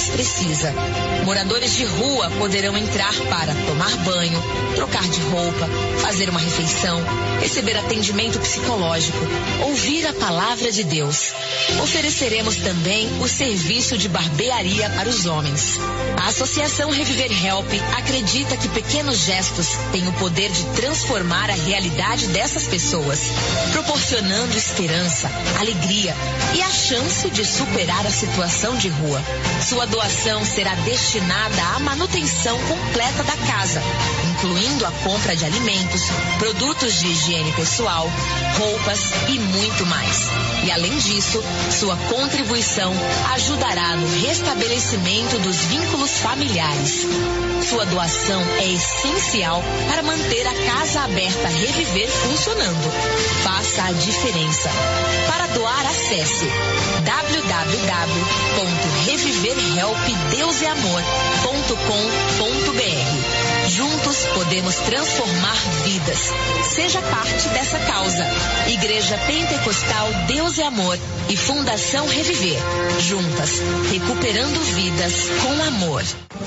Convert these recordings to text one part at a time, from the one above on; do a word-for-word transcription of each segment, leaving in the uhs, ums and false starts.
mais precisa. Moradores de rua poderão entrar para tomar banho, trocar de roupa, fazer uma refeição, receber atendimento psicológico, ouvir a palavra de Deus. Ofereceremos também o serviço de barbearia para os homens. A Associação Reviver Help acredita que pequenos gestos têm o poder de transformar a realidade dessas pessoas, proporcionando esperança, alegria e a chance de superar a situação de rua. Sua doação será destinada à manutenção completa da casa, incluindo a compra de alimentos, produtos de higiene pessoal, roupas e muito mais. E além disso, sua contribuição ajudará no restabelecimento dos vínculos familiares. Sua doação é essencial para manter a Casa Aberta Reviver funcionando. Faça a diferença. Para doar, acesse w w w ponto reviver help deus e amor ponto com ponto b r. Juntos podemos transformar vidas. Seja parte dessa causa. Igreja Pentecostal Deus e Amor e Fundação Reviver. Juntas, recuperando vidas com amor.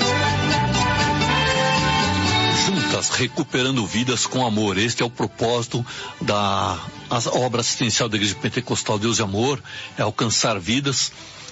Juntas, recuperando vidas com amor. Este é o propósito da obra assistencial da Igreja Pentecostal Deus e Amor, é alcançar vidas.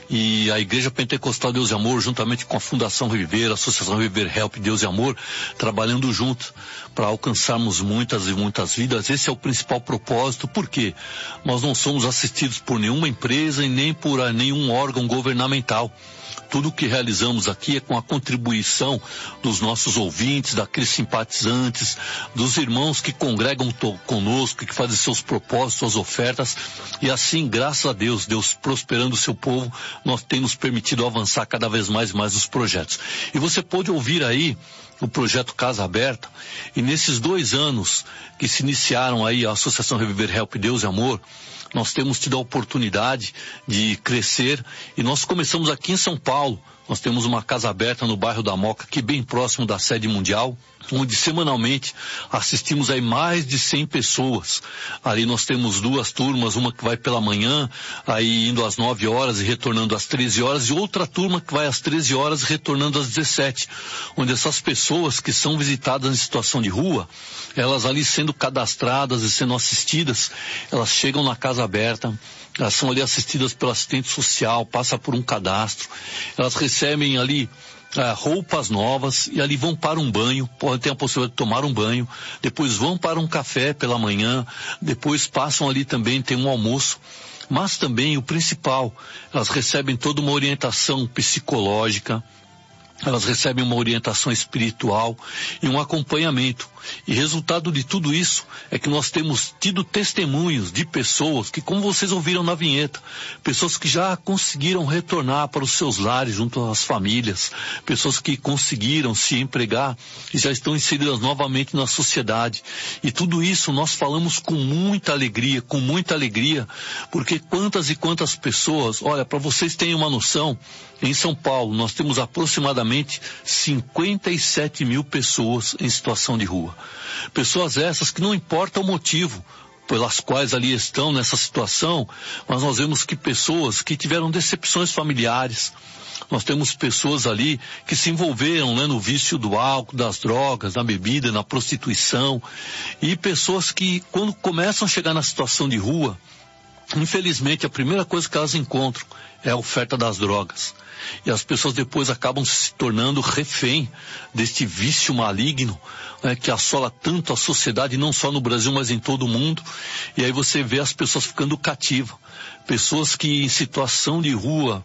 E a Igreja Pentecostal Deus e Amor, juntamente com a Fundação Reviver, a Associação Reviver Help Deus e Amor, trabalhando juntos para alcançarmos muitas e muitas vidas. Esse é o principal propósito, porque nós não somos assistidos por nenhuma empresa e nem por nenhum órgão governamental. Tudo o que realizamos aqui é com a contribuição dos nossos ouvintes, daqueles simpatizantes, dos irmãos que congregam conosco, que fazem seus propósitos, suas ofertas. E assim, graças a Deus, Deus prosperando o seu povo, nós temos permitido avançar cada vez mais e mais os projetos. E você pode ouvir aí o projeto Casa Aberta, e nesses dois anos que se iniciaram aí a Associação Reviver Help Deus e Amor, nós temos tido a oportunidade de crescer, e nós começamos aqui em São Paulo. Nós temos uma casa aberta no bairro da Moca, aqui bem próximo da sede mundial, onde semanalmente assistimos aí mais de cem pessoas. Ali nós temos duas turmas, uma que vai pela manhã, aí indo às nove horas e retornando às treze horas, e outra turma que vai às treze horas e retornando às dezessete, onde essas pessoas que são visitadas em situação de rua, elas ali sendo cadastradas e sendo assistidas, elas chegam na casa aberta, elas são ali assistidas pelo assistente social, passa por um cadastro, elas recebem ali ah, roupas novas e ali vão para um banho, podem ter a possibilidade de tomar um banho, depois vão para um café pela manhã, depois passam ali também, tem um almoço, mas também o principal, elas recebem toda uma orientação psicológica, elas recebem uma orientação espiritual e um acompanhamento. E resultado de tudo isso é que nós temos tido testemunhos de pessoas que, como vocês ouviram na vinheta, pessoas que já conseguiram retornar para os seus lares junto às famílias, pessoas que conseguiram se empregar e já estão inseridas novamente na sociedade. E tudo isso nós falamos com muita alegria, com muita alegria, porque quantas e quantas pessoas, olha, para vocês terem uma noção, em São Paulo nós temos aproximadamente cinquenta e sete mil pessoas em situação de rua. Pessoas essas que não importa o motivo pelas quais ali estão nessa situação, mas nós vemos que pessoas que tiveram decepções familiares, nós temos pessoas ali que se envolveram, né, no vício do álcool, das drogas, na bebida, na prostituição, e pessoas que quando começam a chegar na situação de rua, infelizmente a primeira coisa que elas encontram é a oferta das drogas. E as pessoas depois acabam se tornando refém deste vício maligno, né, que assola tanto a sociedade, não só no Brasil, mas em todo o mundo. E aí você vê as pessoas ficando cativas. Pessoas que em situação de rua,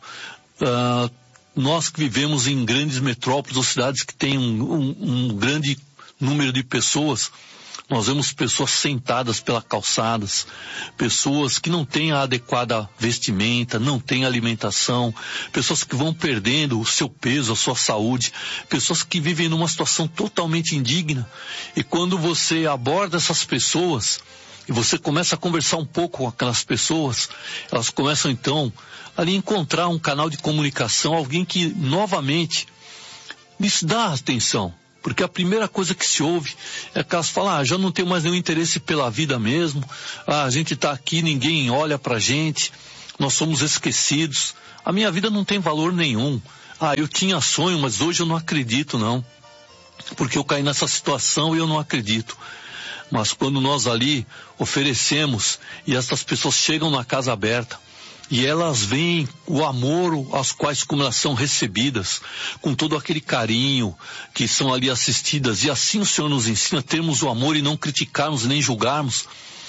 uh, nós que vivemos em grandes metrópoles ou cidades que têm um, um, um grande número de pessoas, nós vemos pessoas sentadas pelas calçadas, pessoas que não têm a adequada vestimenta, não têm alimentação, pessoas que vão perdendo o seu peso, a sua saúde, pessoas que vivem numa situação totalmente indigna. E quando você aborda essas pessoas e você começa a conversar um pouco com aquelas pessoas, elas começam então ali a encontrar um canal de comunicação, alguém que novamente lhes dá atenção. Porque a primeira coisa que se ouve é que elas falam, ah, já não tenho mais nenhum interesse pela vida mesmo, ah, a gente está aqui, ninguém olha pra gente, nós somos esquecidos, a minha vida não tem valor nenhum, Ah, eu tinha sonho, mas hoje eu não acredito não, porque eu caí nessa situação e eu não acredito. Mas quando nós ali oferecemos e essas pessoas chegam na casa aberta e elas veem o amor aos quais como elas são recebidas, com todo aquele carinho que são ali assistidas, e assim o Senhor nos ensina a termos o amor e não criticarmos nem julgarmos.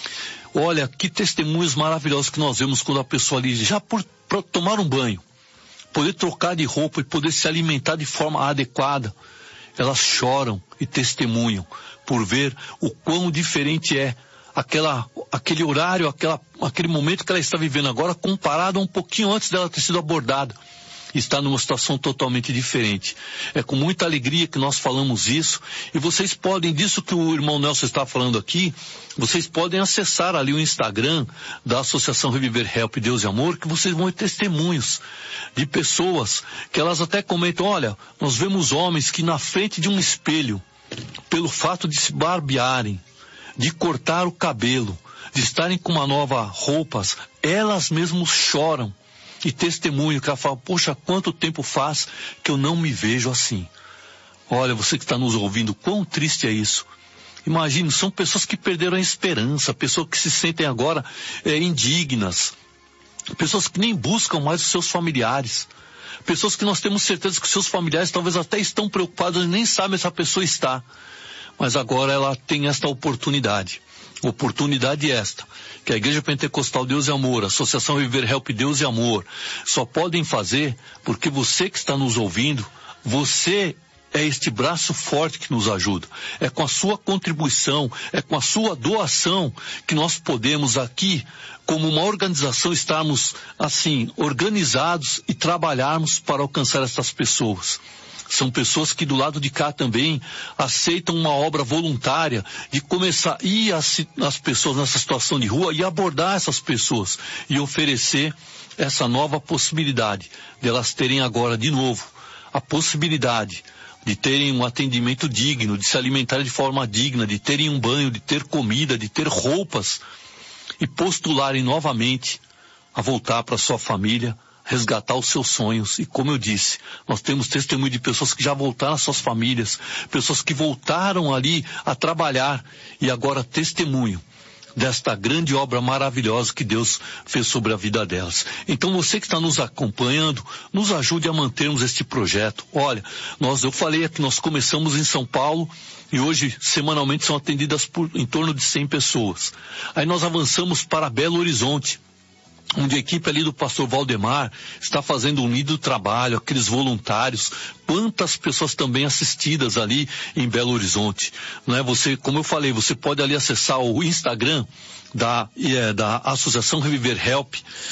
Olha, que testemunhos maravilhosos que nós vemos quando a pessoa ali, já por, por tomar um banho, poder trocar de roupa e poder se alimentar de forma adequada, elas choram e testemunham por ver o quão diferente é aquela, aquele horário, aquela, aquele momento que ela está vivendo agora, comparado a um pouquinho antes dela ter sido abordada. Está numa situação totalmente diferente. É com muita alegria que nós falamos isso, e vocês podem, disso que o irmão Nelson está falando aqui, vocês podem acessar ali o Instagram da Associação Reviver Help Deus e Amor, que vocês vão ter testemunhos de pessoas que elas até comentam, olha, nós vemos homens que na frente de um espelho, pelo fato de se barbearem, de cortar o cabelo, de estarem com uma nova roupas, elas mesmas choram e testemunho, que ela fala, poxa, quanto tempo faz que eu não me vejo assim. Olha, você que está nos ouvindo, quão triste é isso. Imagine, são pessoas que perderam a esperança, pessoas que se sentem agora é, indignas, pessoas que nem buscam mais os seus familiares, pessoas que nós temos certeza que os seus familiares talvez até estão preocupados e nem sabem se a pessoa está. Mas agora ela tem esta oportunidade. Oportunidade esta, que a Igreja Pentecostal Deus e Amor, a Associação Viver Help Deus e Amor, só podem fazer porque você que está nos ouvindo, você é este braço forte que nos ajuda. É com a sua contribuição, é com a sua doação que nós podemos aqui, como uma organização, estarmos assim, organizados e trabalharmos para alcançar essas pessoas. São pessoas que do lado de cá também aceitam uma obra voluntária de começar a ir às, às pessoas nessa situação de rua e abordar essas pessoas e oferecer essa nova possibilidade de elas terem agora de novo a possibilidade de terem um atendimento digno, de se alimentarem de forma digna, de terem um banho, de ter comida, de ter roupas e postularem novamente a voltar para sua família, resgatar os seus sonhos. E como eu disse, nós temos testemunho de pessoas que já voltaram às suas famílias, pessoas que voltaram ali a trabalhar e agora testemunho desta grande obra maravilhosa que Deus fez sobre a vida delas. Então você que está nos acompanhando, nos ajude a mantermos este projeto. Olha, nós, eu falei que nós começamos em São Paulo e hoje semanalmente são atendidas por em torno de cem pessoas. Aí nós avançamos para Belo Horizonte, onde a equipe ali do pastor Valdemar está fazendo um lindo trabalho, aqueles voluntários, quantas pessoas também assistidas ali em Belo Horizonte, não é? Você, como eu falei, você pode ali acessar o Instagram da, é, da Associação Reviver Help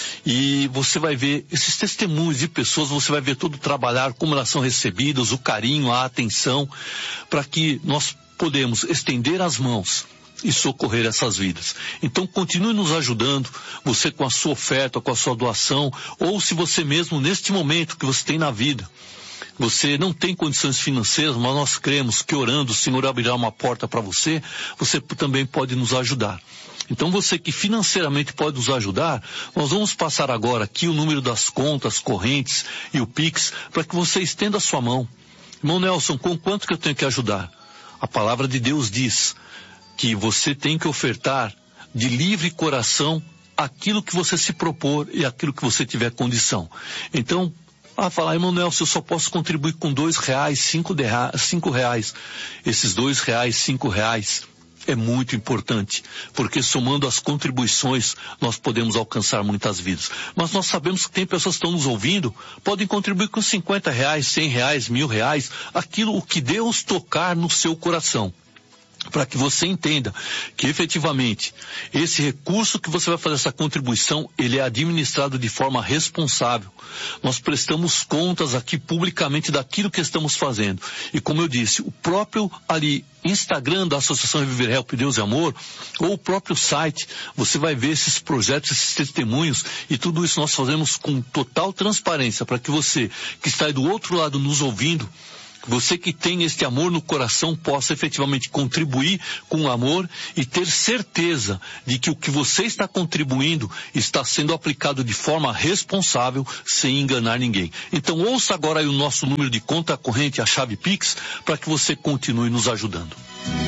e você vai ver esses testemunhos de pessoas, você vai ver todo o trabalhar, como elas são recebidas, o carinho, a atenção, para que nós podemos estender as mãos e socorrer essas vidas. Então continue nos ajudando, você com a sua oferta, com a sua doação, ou se você mesmo neste momento que você tem na vida, você não tem condições financeiras, mas nós cremos que orando o Senhor abrirá uma porta para você, você também pode nos ajudar. Então você que financeiramente pode nos ajudar, nós vamos passar agora aqui o número das contas correntes e o Pix, para que você estenda a sua mão. Irmão Nelson, com quanto que eu tenho que ajudar? A palavra de Deus diz que você tem que ofertar de livre coração aquilo que você se propor e aquilo que você tiver condição. Então, a falar, irmão Nelson, eu só posso contribuir com dois reais, cinco, de, cinco reais. Esses dois reais, cinco reais é muito importante, porque somando as contribuições, nós podemos alcançar muitas vidas. Mas nós sabemos que tem pessoas que estão nos ouvindo, podem contribuir com cinquenta reais, cem reais, mil reais, aquilo o que Deus tocar no seu coração. Para que você entenda que efetivamente esse recurso que você vai fazer essa contribuição, ele é administrado de forma responsável. Nós prestamos contas aqui publicamente daquilo que estamos fazendo. E como eu disse, o próprio ali Instagram da Associação Reviver Help Deus e Amor, ou o próprio site, você vai ver esses projetos, esses testemunhos, e tudo isso nós fazemos com total transparência para que você que está aí do outro lado nos ouvindo, você que tem este amor no coração possa efetivamente contribuir com o amor e ter certeza de que o que você está contribuindo está sendo aplicado de forma responsável, sem enganar ninguém. Então ouça agora aí o nosso número de conta corrente, a chave Pix, para que você continue nos ajudando.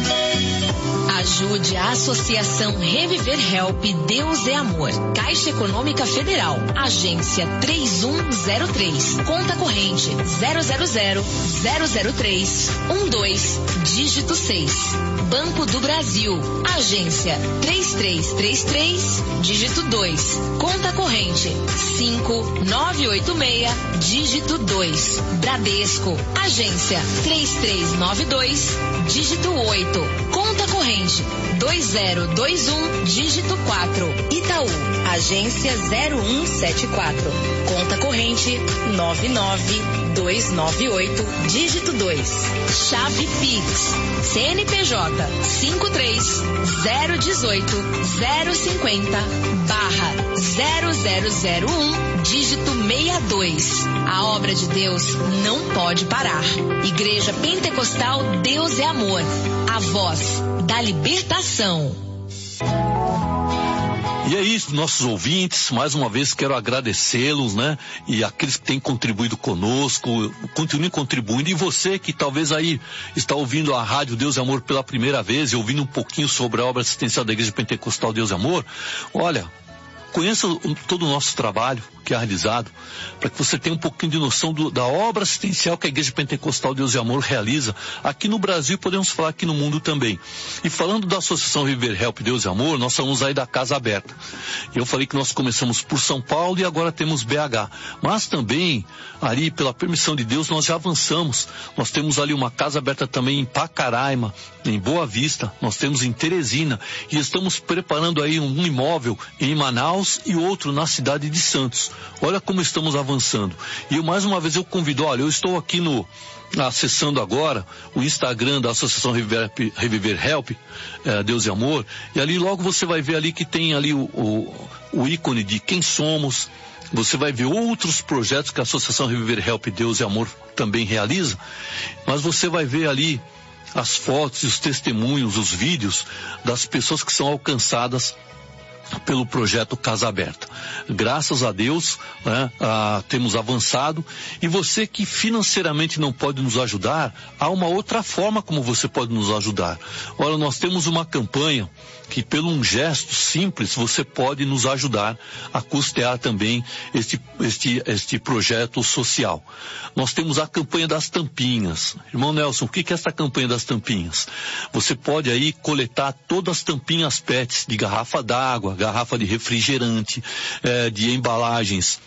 Ajude a Associação Reviver Help Deus é Amor. Caixa Econômica Federal. Agência três um zero três. Conta corrente zero zero zero zero zero três um dois, dígito seis. Banco do Brasil. Agência três três três três, dígito dois. Conta corrente cinco nove oito seis, dígito dois. Bradesco. Agência três três nove dois, dígito oito. Conta corrente dois zero dois um, dígito quatro. Itaú, agência zero um sete quatro. Conta corrente nove nove dois nove oito, dígito dois. Chave Pix, C N P J cinco três zero um oito zero cinquenta barra zero zero zero um, dígito sessenta e dois. A obra de Deus não pode parar. Igreja Pentecostal Deus é Amor. A voz da libertação. E é isso, nossos ouvintes, mais uma vez quero agradecê-los, né? E aqueles que têm contribuído conosco, continuem contribuindo. E você que talvez aí está ouvindo a Rádio Deus e Amor pela primeira vez e ouvindo um pouquinho sobre a obra assistencial da Igreja Pentecostal Deus e Amor, olha, conheça todo o nosso trabalho que é realizado, para que você tenha um pouquinho de noção do, da obra assistencial que a Igreja Pentecostal Deus e Amor realiza aqui no Brasil e podemos falar aqui no mundo também. E falando da Associação Reviver Help Deus e Amor, nós somos aí da Casa Aberta. Eu falei que nós começamos por São Paulo e agora temos B H. Mas também, ali, pela permissão de Deus, nós já avançamos. Nós temos ali uma Casa Aberta também em Pacaraima, em Boa Vista, nós temos em Teresina e estamos preparando aí um imóvel em Manaus e outro na cidade de Santos. Olha como estamos avançando. E eu, mais uma vez eu convido, olha, eu estou aqui no, acessando agora o Instagram da Associação Reviver, Reviver Help, é, Deus e Amor, e ali logo você vai ver ali que tem ali o, o, o ícone de quem somos. Você vai ver outros projetos que a Associação Reviver Help Deus e Amor também realiza, mas você vai ver ali as fotos, os testemunhos, os vídeos das pessoas que são alcançadas pelo projeto Casa Aberta. Graças a Deus, né, ah, temos avançado. E você que financeiramente não pode nos ajudar, há uma outra forma como você pode nos ajudar. Olha, nós temos uma campanha que, pelo um gesto simples, você pode nos ajudar a custear também este, este, este projeto social. Nós temos a campanha das tampinhas. Irmão Nelson, o que é essa campanha das tampinhas? Você pode aí coletar todas as tampinhas P E Ts de garrafa d'água, garrafa de refrigerante, eh, de embalagens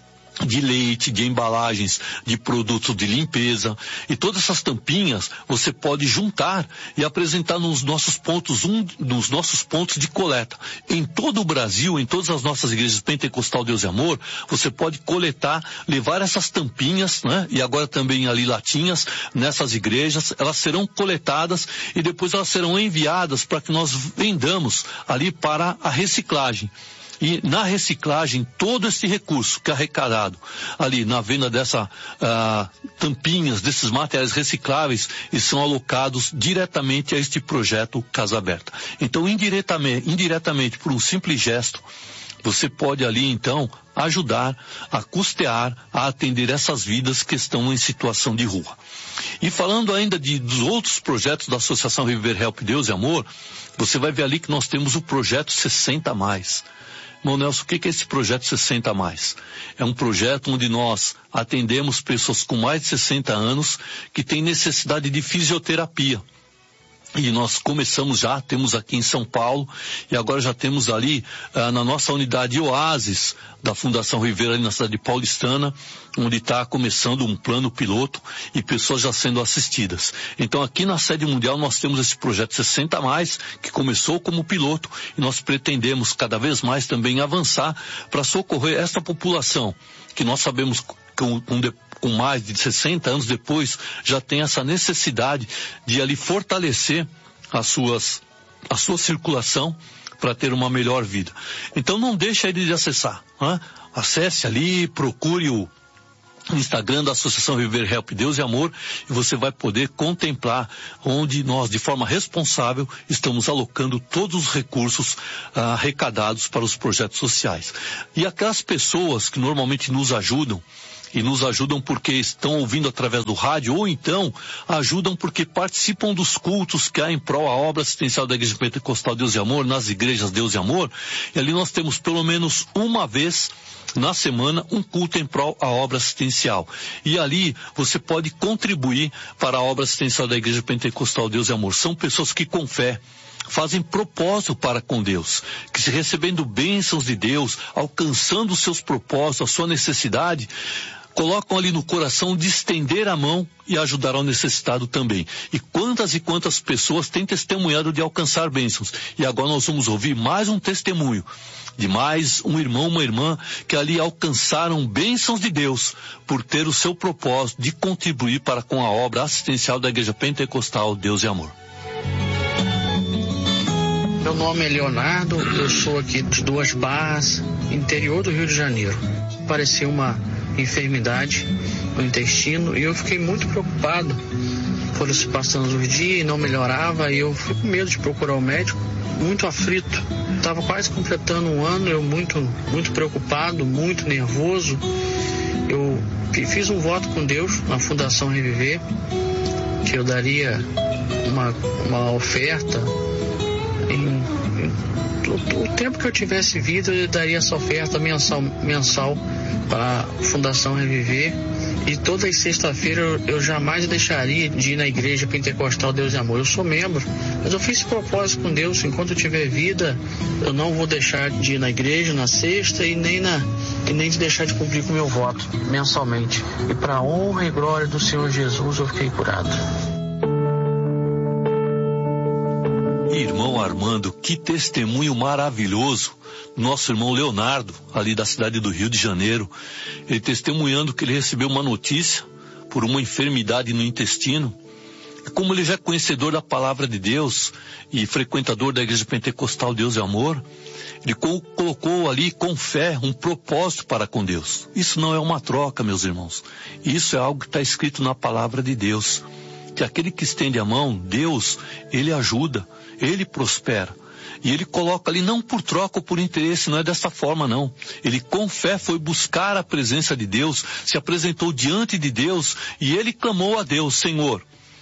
de leite, de embalagens de produtos de limpeza, e todas essas tampinhas você pode juntar e apresentar nos nossos pontos, um, nos nossos pontos de coleta. Em todo o Brasil, em todas as nossas igrejas Pentecostal Deus e Amor, você pode coletar, levar essas tampinhas, né? E agora também ali latinhas, nessas igrejas, elas serão coletadas e depois elas serão enviadas para que nós vendamos ali para a reciclagem. E na reciclagem, todo esse recurso que é arrecadado ali na venda dessas ah, tampinhas, desses materiais recicláveis, e são alocados diretamente a este projeto Casa Aberta. Então, indiretamente, indiretamente, por um simples gesto, você pode ali, então, ajudar a custear, a atender essas vidas que estão em situação de rua. E falando ainda de, dos outros projetos da Associação Reviver Help Deus e Amor, você vai ver ali que nós temos o projeto sessenta mais. Irmão Nelson, o que é esse projeto sessenta mais? É um projeto onde nós atendemos pessoas com mais de sessenta anos que têm necessidade de fisioterapia. E nós começamos já, temos aqui em São Paulo, e agora já temos ali, ah, na nossa unidade Oasis, da Fundação Ribeira, ali na cidade paulistana, onde está começando um plano piloto e pessoas já sendo assistidas. Então aqui na sede mundial nós temos esse projeto sessenta mais, que começou como piloto, e nós pretendemos cada vez mais também avançar para socorrer essa população, que nós sabemos com, com com mais de sessenta anos depois, já tem essa necessidade de ali fortalecer as suas, a sua circulação para ter uma melhor vida. Então não deixe aí de acessar, né? Acesse ali, procure o, no Instagram da Associação Viver Help Deus e Amor, e você vai poder contemplar onde nós, de forma responsável, estamos alocando todos os recursos ah, arrecadados para os projetos sociais. E aquelas pessoas que normalmente nos ajudam, e nos ajudam porque estão ouvindo através do rádio, ou então ajudam porque participam dos cultos que há em prol à obra assistencial da Igreja Pentecostal Deus e Amor, nas igrejas Deus e Amor, e ali nós temos pelo menos uma vez na semana um culto em prol à obra assistencial. E ali você pode contribuir para a obra assistencial da Igreja Pentecostal Deus e Amor. São pessoas que com fé fazem propósito para com Deus, que se recebendo bênçãos de Deus, alcançando os seus propósitos, a sua necessidade, colocam ali no coração de estender a mão e ajudar ao necessitado também. E quantas e quantas pessoas têm testemunhado de alcançar bênçãos. E agora nós vamos ouvir mais um testemunho de mais um irmão, uma irmã, que ali alcançaram bênçãos de Deus por ter o seu propósito de contribuir para com a obra assistencial da Igreja Pentecostal Deus e Amor. Meu nome é Leonardo, eu sou aqui de Duas Barras, interior do Rio de Janeiro. Parecia uma enfermidade no intestino e eu fiquei muito preocupado. Foram se passando os dias e não melhorava e eu fiquei com medo de procurar o médico, muito aflito. Estava quase completando um ano, eu muito, muito preocupado, muito nervoso. Eu fiz um voto com Deus na Fundação Reviver, que eu daria uma, uma oferta. Em, em, o tempo que eu tivesse vida, eu daria essa oferta mensal, mensal para a Fundação Reviver. E toda sexta-feira eu, eu jamais deixaria de ir na Igreja Pentecostal Deus e Amor. Eu sou membro, mas eu fiz esse propósito com Deus. Enquanto eu tiver vida, eu não vou deixar de ir na igreja na sexta e nem, na, e nem de deixar de cumprir com o meu voto mensalmente. E para a honra e glória do Senhor Jesus, eu fiquei curado. Irmão Armando, que testemunho maravilhoso. Nosso irmão Leonardo, ali da cidade do Rio de Janeiro, ele testemunhando que ele recebeu uma notícia por uma enfermidade no intestino. E como ele já é conhecedor da palavra de Deus e frequentador da Igreja Pentecostal Deus e Amor, ele colocou ali com fé um propósito para com Deus. Isso não é uma troca, meus irmãos. Isso é algo que está escrito na palavra de Deus. Que aquele que estende a mão, Deus, ele ajuda, ele prospera. E ele coloca ali não por troca ou por interesse, não é dessa forma não. Ele com fé foi buscar a presença de Deus, se apresentou diante de Deus e ele clamou a Deus: Senhor,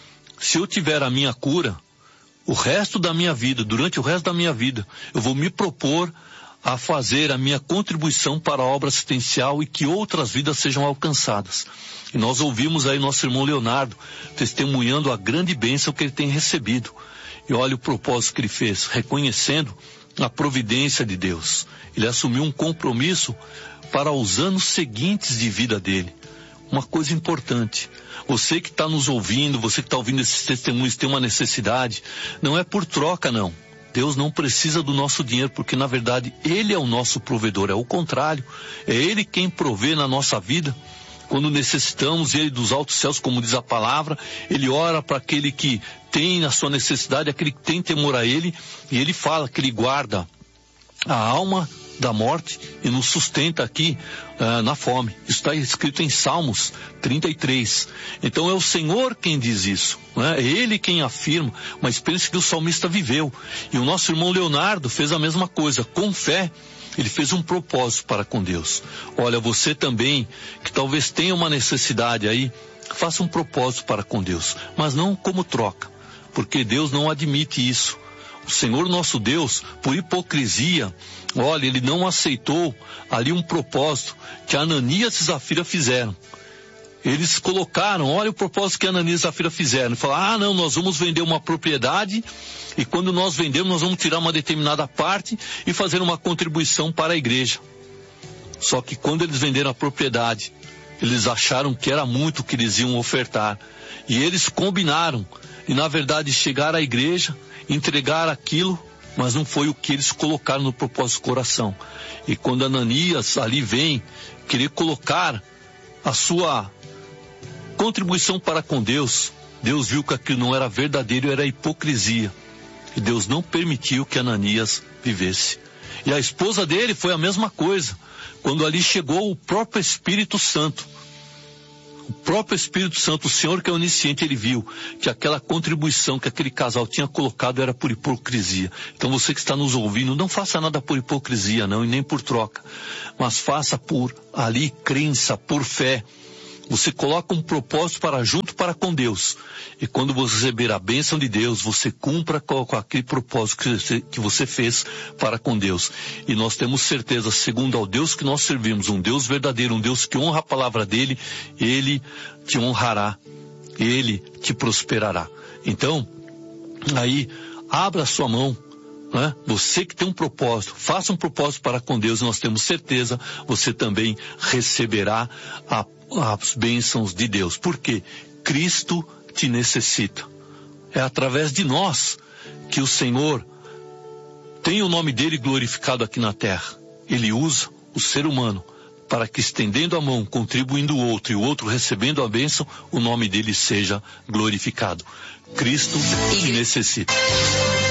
se eu tiver a minha cura, o resto da minha vida, durante o resto da minha vida, eu vou me propor a fazer a minha contribuição para a obra assistencial e que outras vidas sejam alcançadas. E nós ouvimos aí nosso irmão Leonardo testemunhando a grande bênção que ele tem recebido. E olha o propósito que ele fez, reconhecendo a providência de Deus. Ele assumiu um compromisso para os anos seguintes de vida dele. Uma coisa importante, você que está nos ouvindo, você que está ouvindo esses testemunhos, tem uma necessidade, não é por troca não. Deus não precisa do nosso dinheiro, porque na verdade Ele é o nosso provedor, é o contrário. É Ele quem provê na nossa vida. Quando necessitamos, Ele dos altos céus, como diz a palavra, Ele ora para aquele que tem a sua necessidade, aquele que tem temor a Ele, e Ele fala que Ele guarda a alma da morte e nos sustenta aqui uh, na fome. Isso está escrito em Salmos trinta e três. Então é o Senhor quem diz isso, né? É Ele quem afirma, mas pense que o salmista viveu. E o nosso irmão Leonardo fez a mesma coisa, com fé. Ele fez um propósito para com Deus. Olha, você também, que talvez tenha uma necessidade aí, faça um propósito para com Deus, mas não como troca, porque Deus não admite isso. O Senhor nosso Deus, por hipocrisia, olha, Ele não aceitou ali um propósito que Ananias e Zafira fizeram. Eles colocaram, olha o propósito que Ananias e Zafira fizeram. Falaram, ah não, nós vamos vender uma propriedade e quando nós vendemos nós vamos tirar uma determinada parte e fazer uma contribuição para a igreja. Só que quando eles venderam a propriedade, eles acharam que era muito o que eles iam ofertar. E eles combinaram, e na verdade chegaram à igreja, entregar aquilo, mas não foi o que eles colocaram no propósito do coração. E quando Ananias ali vem querer colocar a sua contribuição para com Deus, Deus viu que aquilo não era verdadeiro, era hipocrisia. E Deus não permitiu que Ananias vivesse. E a esposa dele foi a mesma coisa. Quando ali chegou o próprio Espírito Santo, O próprio Espírito Santo, o Senhor que é onisciente, ele viu que aquela contribuição que aquele casal tinha colocado era por hipocrisia. Então você que está nos ouvindo, não faça nada por hipocrisia não, e nem por troca, mas faça por ali crença, por fé. Você coloca um propósito para junto para com Deus. E quando você receber a bênção de Deus, você cumpra com, com aquele propósito que você, que você fez para com Deus. E nós temos certeza, segundo ao Deus que nós servimos, um Deus verdadeiro, um Deus que honra a palavra dele, ele te honrará, ele te prosperará. Então, aí, abra a sua mão. Né? Você que tem um propósito, faça um propósito para com Deus, e nós temos certeza, você também receberá a as bênçãos de Deus, porque Cristo te necessita. É através de nós que o Senhor tem o nome dele glorificado aqui na terra. Ele usa o ser humano para que, estendendo a mão, contribuindo o outro e o outro recebendo a bênção, o nome dele seja glorificado. Cristo te necessita.